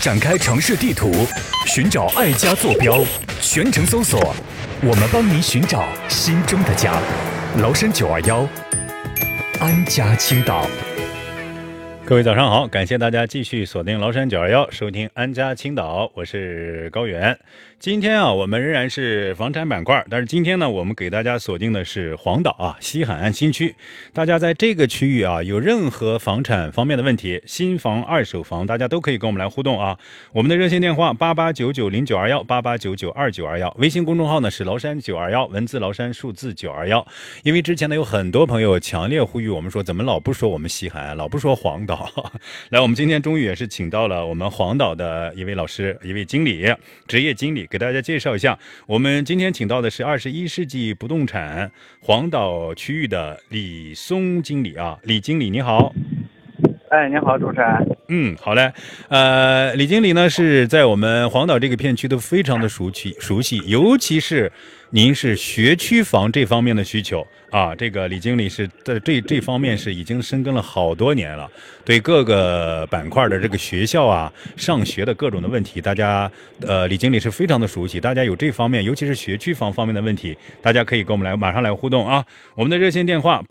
展开城市地图，寻找爱家坐标，全程搜索，我们帮您寻找心中的家。崂山921，安家青岛。 各位早上好，感谢大家继续锁定崂山921，收听安家青岛，我是高原。今天我们仍然是房产板块，但是今天呢，我们给大家锁定的是黄岛西海岸新区。大家在这个区域有任何房产方面的问题，新房、二手房，大家都可以跟我们来互动啊。我们的热线电话88990921，88992921，微信公众号呢是崂山921，文字崂山，数字921。因为之前呢有很多朋友强烈呼吁我们说，怎么老不说我们西海岸，老不说黄岛。来，我们今天终于也是请到了我们黄岛的一位老师，一位经理，职业经理，给大家介绍一下。我们今天请到的是21世纪不动产黄岛区域的李松经理李经理你好。 你好，主持人。 好嘞。李经理呢是在我们黄岛这个片区都非常的熟悉，尤其是您是学区房这方面的需求这个李经理是在这方面是已经深耕了好多年了，对各个板块的这个学校上学的各种的问题，大家李经理是非常的熟悉。大家有这方面，尤其是学区房方面的问题，大家可以跟我们马上来互动我们的热线电话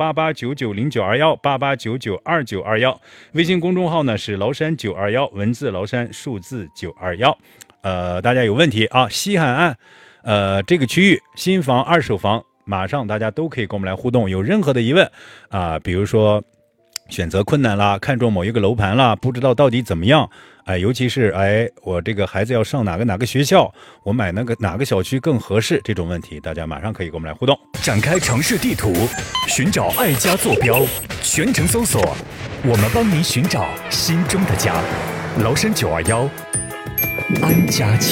88990921，88992921，微信公众号呢是崂山921，文字崂山，数字921。大家有问题西海岸这个区域新房、二手房，马上大家都可以跟我们来互动，有任何的疑问比如说选择困难啦，看中某一个楼盘啦，不知道到底怎么样，尤其是我这个孩子要上哪个学校，我买哪个小区更合适，这种问题大家马上可以跟我们来互动。 展开城市地图，寻找爱家坐标，全程搜索，我们帮您寻找心中的家。崂山921，安家青